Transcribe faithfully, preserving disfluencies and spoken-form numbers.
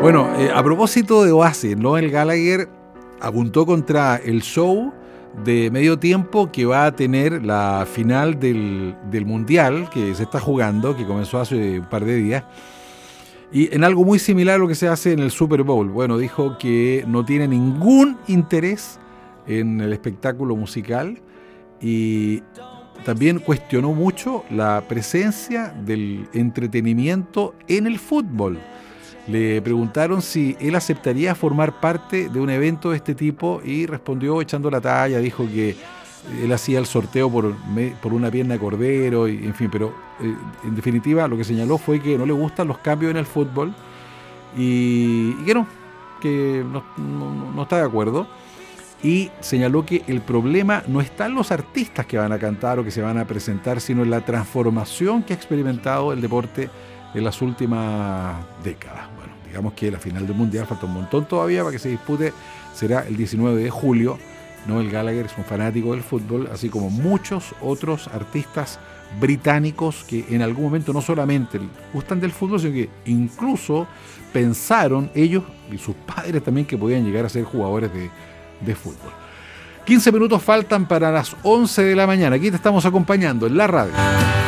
Bueno, eh, a propósito de Oasis, Noel Gallagher apuntó contra el show de medio tiempo que va a tener la final del, del Mundial que se está jugando, que comenzó hace un par de días, y en algo muy similar a lo que se hace en el Super Bowl. Bueno, dijo que no tiene ningún interés en el espectáculo musical y también cuestionó mucho la presencia del entretenimiento en el fútbol. Le preguntaron si él aceptaría formar parte de un evento de este tipo y respondió echando la talla, dijo que él hacía el sorteo por, por una pierna de cordero, y, en fin, pero eh, en definitiva lo que señaló fue que no le gustan los cambios en el fútbol y, y que no, que no, no, no está de acuerdo. Y señaló que el problema no está en los artistas que van a cantar o que se van a presentar, sino en la transformación que ha experimentado el deporte en las últimas décadas. Bueno, digamos que la final del Mundial falta un montón todavía para que se dispute, será el diecinueve de julio. Noel Gallagher es un fanático del fútbol, así como muchos otros artistas británicos que en algún momento no solamente gustan del fútbol, sino que incluso pensaron ellos y sus padres también que podían llegar a ser jugadores de, de fútbol. quince minutos faltan para las once de la mañana. Aquí te estamos acompañando en la radio.